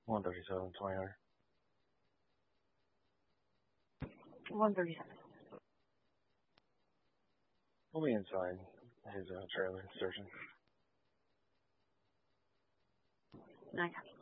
137, 20. $137. We'll be inside his trailer searching. Okay.